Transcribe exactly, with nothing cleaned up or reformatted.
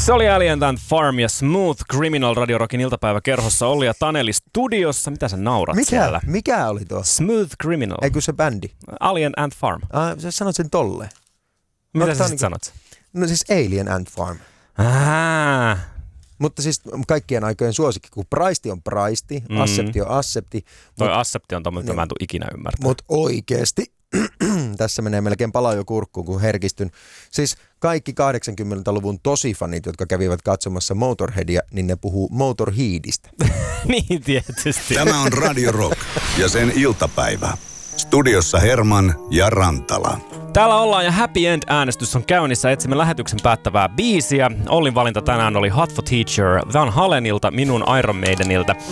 Se oli Alien and Farm ja Smooth Criminal Radio Rockin iltapäiväkerhossa. Olli ja Taneli studiossa. Mitä sä naurat mikä, siellä? Mikä oli tuo? Smooth Criminal. Eikö se bändi? Alien and Farm. Ah, sä sanot sen tolleen. Mitä no, sä sit niin, sanot? No siis Alien and Farm. Ah. Mutta siis kaikkien aikojen suosikki, kun praisti on praisti, mm. assepti on assepti. Toi mut, assepti on tommoinen, mitä mä en tule ikinä ymmärtää. Mutta oikeesti, tässä menee melkein palaa jo kurkkuun, kun herkistyn. Siis kaikki kahdeksankymmentäluvun tosifanit, jotka kävivät katsomassa Motorheadia, niin ne puhuu Motorheadista. Niin tietysti. Tämä on Radio Rock ja sen iltapäivä. Studiossa Herman ja Rantala. Täällä ollaan ja Happy End-äänestys on käynnissä. Etsimme lähetyksen päättävää biisiä. Ollin valinta tänään oli Hot for Teacher Van Halenilta, minun Iron Maidenilta.